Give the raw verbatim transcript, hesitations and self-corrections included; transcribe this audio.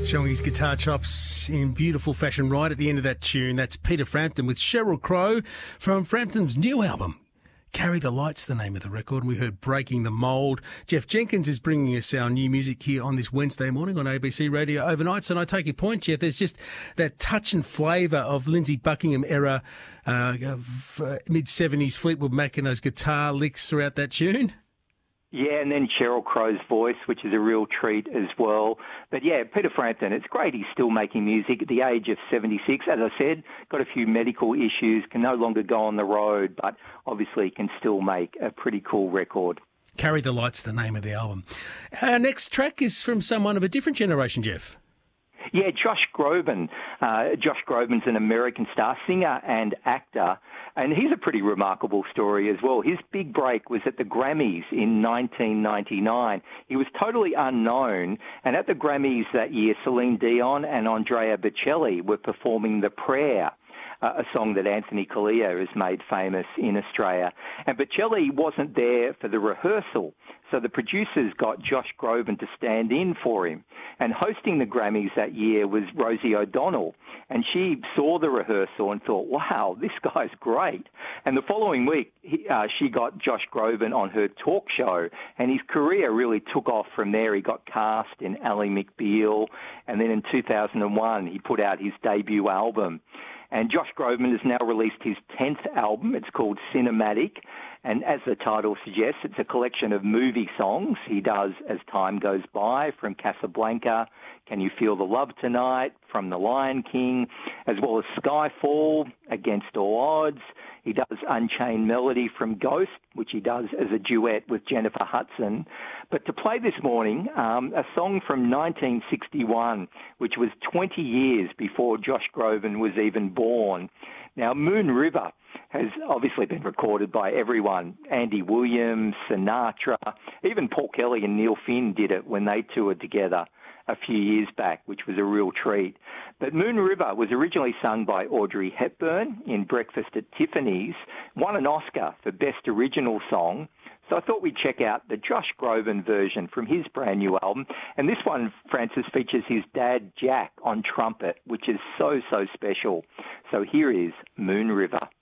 Showing his guitar chops in beautiful fashion right at the end of that tune. That's Peter Frampton with Sheryl Crow from Frampton's new album. Carry the Light's the name of the record. We heard Breaking the Mould. Jeff Jenkins is bringing us our new music here on this Wednesday morning on A B C Radio Overnights. And I take your point, Jeff. There's just that touch and flavour of Lindsey Buckingham era, uh, uh, mid-seventies Fleetwood Mac and those guitar licks throughout that tune. Yeah, and then Sheryl Crow's voice, which is a real treat as well. But yeah, Peter Frampton, it's great he's still making music at the age of seventy-six. As I said, got a few medical issues, can no longer go on the road, but obviously can still make a pretty cool record. Carry the Light's the name of the album. Our next track is from someone of a different generation, Jeff. Yeah, Josh Groban. Uh, Josh Groban's an American star, singer and actor, and he's a pretty remarkable story as well. His big break was at the Grammys in nineteen ninety-nine. He was totally unknown, and at the Grammys that year, Celine Dion and Andrea Bocelli were performing The Prayer, a song that Anthony Collier has made famous in Australia. And Bocelli wasn't there for the rehearsal, so the producers got Josh Groban to stand in for him. And hosting the Grammys that year was Rosie O'Donnell, and she saw the rehearsal and thought, wow, this guy's great. And the following week, he, uh, she got Josh Groban on her talk show, and his career really took off from there. He got cast in Ally McBeal, and then in two thousand one, he put out his debut album. And Josh Groban has now released his tenth album. It's called Cinematic. And as the title suggests, it's a collection of movie songs he does as time goes by, from Casablanca, Can You Feel the Love Tonight, from The Lion King, as well as Skyfall, Against All Odds. He does Unchained Melody from Ghost, which he does as a duet with Jennifer Hudson. But to play this morning, um, a song from nineteen sixty-one, which was twenty years before Josh Groban was even born. Now, Moon River has obviously been recorded by everyone. Andy Williams, Sinatra, even Paul Kelly and Neil Finn did it when they toured together a few years back, which was a real treat. But Moon River was originally sung by Audrey Hepburn in Breakfast at Tiffany's, won an Oscar for Best Original Song. So I thought we'd check out the Josh Groban version from his brand new album. And this one, Francis, features his dad, Jack, on trumpet, which is so, so special. So here is Moon River.